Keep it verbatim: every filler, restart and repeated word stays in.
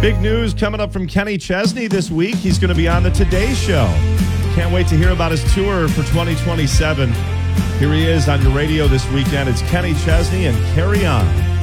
Big news coming up from Kenny Chesney this week. He's going to be on the Today Show. Can't wait to hear about his tour for twenty twenty-seven. Here he is on your radio this weekend. It's Kenny Chesney and Carry On.